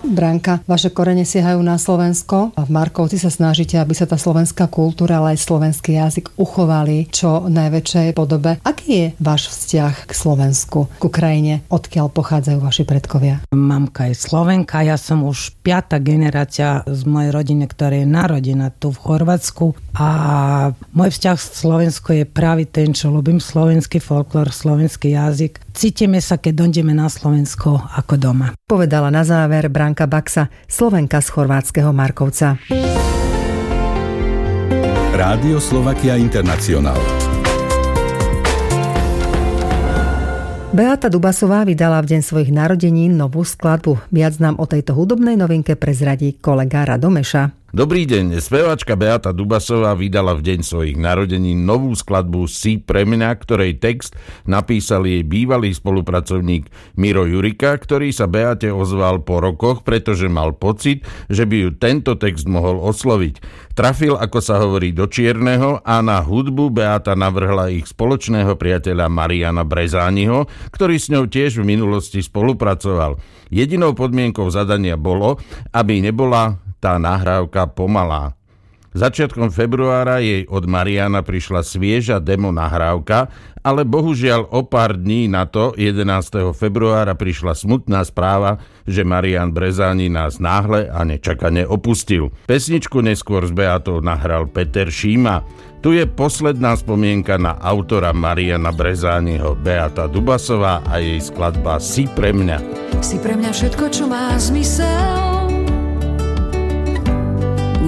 Branka, vaše korene siahajú na Slovensko a v Markovci sa snažíte, aby sa tá slovenská kultúra, ale aj slovenský jazyk uchovali čo najväčšej podobe. Aký je váš vzťah k Slovensku, k Ukrajine? Odkiaľ pochádzajú vaši predkovia? Mamka je Slovenka, ja som už 5. generácia z mojej rodiny, ktorá je narodená tu v Chorvátsku a môj vzťah s Slovensku je práve ten, čo ľúbim slovenský folklór, slovenský jazyk. Cítime sa, keď dojdeme na Slovensko ako doma. Povedala na záver Branka Baxa, Slovenka z chorvátskeho Markovca. Rádio Slovakia International. Beata Dubasová vydala v deň svojich narodenín novú skladbu. Viac nám o tejto hudobnej novinke prezradí kolega Radomeša. Dobrý deň, speváčka Beata Dubasová vydala v deň svojich narodenín novú skladbu Si pre mňa, ktorej text napísal jej bývalý spolupracovník Miro Jurika, ktorý sa Beate ozval po rokoch, pretože mal pocit, že by ju tento text mohol osloviť. Trafil, ako sa hovorí, do čierneho a na hudbu Beata navrhla ich spoločného priateľa Mariana Brezániho, ktorý s ňou tiež v minulosti spolupracoval. Jedinou podmienkou zadania bolo, aby nebola tá nahrávka pomalá. Začiatkom februára jej od Mariana prišla svieža demo nahrávka, ale bohužiaľ o pár dní na to, 11. februára, prišla smutná správa, že Marian Brezáni nás náhle a nečakane opustil. Pesničku neskôr s Beatou nahral Peter Šíma. Tu je posledná spomienka na autora Mariana Brezániho, Beata Dubasová a jej skladba Si pre mňa. Si pre mňa všetko, čo má zmysel.